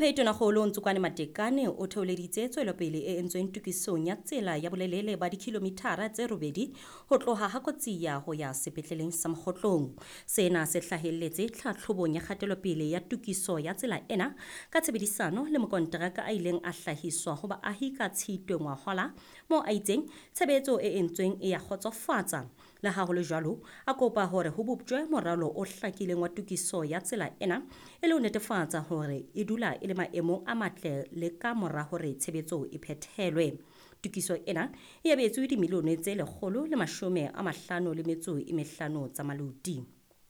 Mopheti-Tonakgolo Ntsukwane Matekane o theoleditse tswelopele e entsweng tokisong ya tsela ya bolelele ba dikilomithara tse 8 ho tloha Hakotsiya ho ya sepetleleng sa Mokgotlong. Sena se hlahelletse tlhatlhobong ya kgatelopele ya tokiso ya tsela ena ka tshebedisano le mokonteraka a ileng a hlahiswa ho baahi ka Tshitwe ngwahola, moo a itseng tshebetso e entsweng e ya kgotsofatsa. Le ha ho le jwalo, a kopa hore ho boptjwe moralo o hlakileng wa tokiso ya tsela ena e le ho netefatsa hore e dula e le maemong a matle le ka mora hore tshebetso e phethelwe. Tokiso ena e abetswe dimilione tse 155 tsa maluti.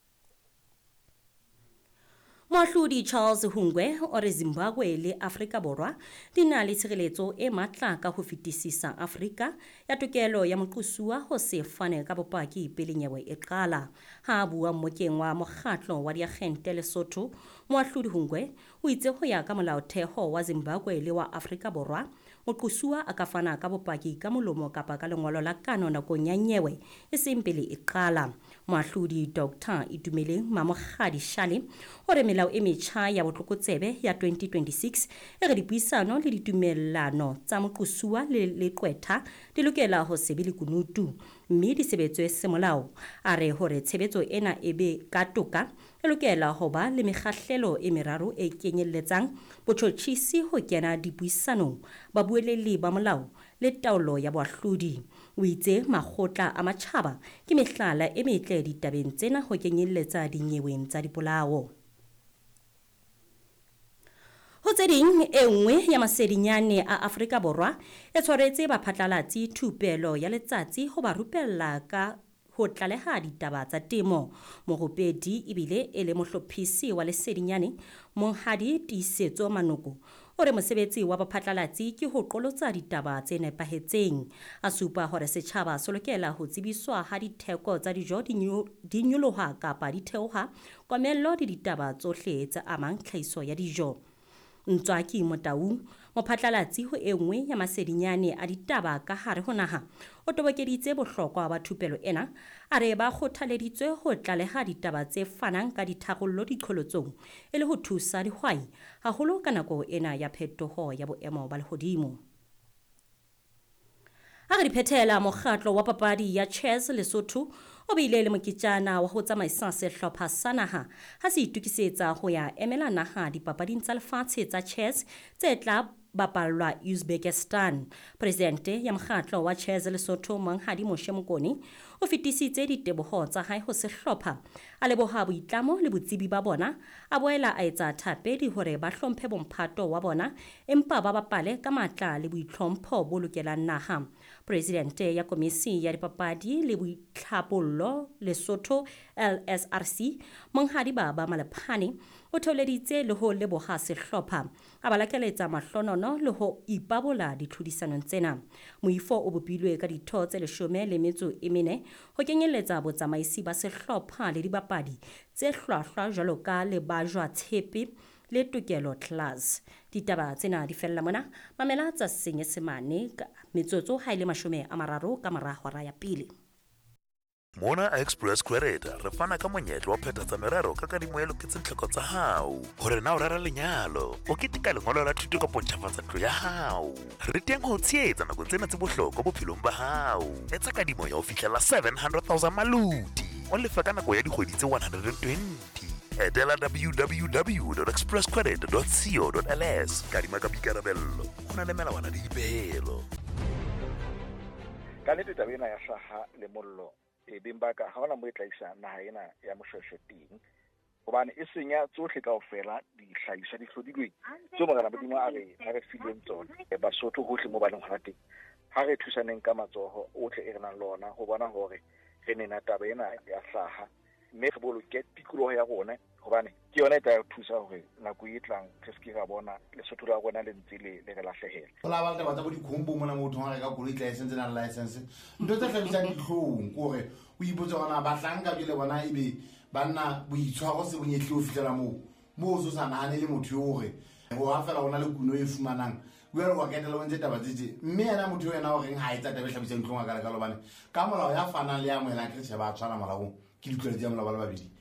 Moahlodi Charles Hungwe o re Zimbabwe le Afrika Borwa di na le tshireletso e matla ka ho fetisisa Afrika ya tokelo ya moqosuwa ho se fane ka bopaki pele nyewe e qala. Ha bua mmokeng wa mokgatlo wa diagente Lesotho, Moahlodi Hungwe o itse ho ya ka molaotheho wa Zimbabwe le wa Afrika Borwa, moqosuwa a ka fana ka bopaki ka molomo kapa ka lengolo la kano nakong ya nyewe e seng pele e qala. Moahlodi Dr. Itumeleng Mamokgadi Shale o re melao e metjha ya botlokotsebe ya 2026 e re dipuisano le ditumellano tsa moqosuwa le leqwetha di lokela ho se be le kunutu, mme di sebetswe semolao. A re hore tshebetso ena e be ka toka e lokela ho ba le mekgahlelo e meraro e kenyelletsang botjhotjhisi ho kena dipuisanong, babuelli ba molao le taolo ya boahlodi. O itse makgotla a matjhaba ke mehlala e metle ditabeng tsena ho kenyelletsa dinyeweng tsa dipolao. Ho tse ding, e nngwe ya masedinyane a Afrika Borwa e tshwaretse baphatlalatsi thupelo ya letsatsi ho ba rupella ka ho tlaleha ditaba tsa temo. Morupedi ebile e le mohlophisi wa lesedinyane Monghadi Tiisetso Manoko o re mosebetsi wa baphatlalatsi ke ho qolotsa ditaba tse nepahetseng. A supa hore setjhaba se lokela ho tsebiswa ha ditheko tsa dijo di nyoloha kapa di theoha, komello le ditaba tsohle tse amang tlhahiso ya dijo. Ntswaki Motau, mophatlalatsi ho e nngwe ya masedinyane a ditaba ka hare ho naha, o tobokeditse bohlokwa ba thupelo ena. A re ba kgothaleditswe ho tlaleha ditaba tse fanang ka ditharollo diqholotsong e le ho thusa dihwai, haholo ka nako ena ya phetoho ya boemo ba lehodimo. Ha re phethela mokgatlo wa papadi ya chess Lesotho o bile le moketjana wa ho tsamaisa sehlopha sa naha ha se itukisetsa ho ya emela naha dipapading tsa lefatshe tsa chess tse tla bapalwa Uzbekistan. Presidente ya mokgatlo wa chess Lesotho Monghadi Mokoni o fetisitse diteboho tsa hae ho sehlopha, a leboha boitlamo le botsebi ba bona, a boela a etsa thapedi hore ba hlomphe bomphato wa bona empa ba bapale ka matla le boitlhompho bo lokelang naha. Presidente ya Komisi ya Dipapadi le Boitlhabollo Lesotho LSRC Monghadi Baba Malephane o theoleditse le ho leboha sehlopha, a ba lakeletsa mahlonono le ho ipabola ditlhodisanong tsena. Moifo o bopilwe ka ditho tse 14 ho kenyelletsa botsamaisi ba sehlopha le dibapadi tse hlwahlwa jwalo ka Lebajwa Tshepe le Tokelo Class. Ditaba tsena di fella mona, mamela tsa Senyesemane ka metsotso ha ile 30 ka mora hora ya pele. Mona Express Credit re fana ka monyetlo wa phethatsa merero ka kadimo e loketseng tlhoko tsa hao. Hore na o rera lenyalo, o ketika lengolo la thuto ka pontjhafatsa ntlo ya hao. Re teng ho tshehetsa nakong tsena tse bohlokwa bophelong ba hao. Etsa kadimo ya ho fihlela 700,000 maluti. O lefa ka nako ya dikgwedi tse 120. Etela www.expresscredit.co.ls. Kadima ka boikarabello. Ho na le melawana le dipehelo. Ka nnete taba ena ya hlaha le mollo e bimbaka ha hona mo e tlaisa naha ena ya moshweshwe teng, hobane e senya tsohle kaofela dihlahiswa di hlodilweng tse morena Modimo a re fileng tsona Basotho hohle mo ba leng hona teng. Ha re thusaneng ka matsoho ohle e re nang le ona ho bona hore re nena taba ena ya hlaha, mme re boloke tikoloho ya rona, hobane ke yona e tla thusa hore nako e tlang re ske ra bona Lesotho la rona le ntse le re lahlehela. Ho la ba taba tsa bo dikhombo mona motho ha re ka koloi license na license ntho tse hlabisang dihlong kore o ipotsa bona ba hlanka bile bona ebe banna boitshwaro se bonyehle o fitlela mo so sa nahane le motho hore go ha fela ona le kuno e fumanang o re wa ketela o ntse taba tse mme yena motho yena hore ha etsa taba hlabisang dihlong ka le ka lobane ka molao ya fanang le ya moela ke se ba tshwana molaong ke ditlwaelo tsa molao ba le babedi.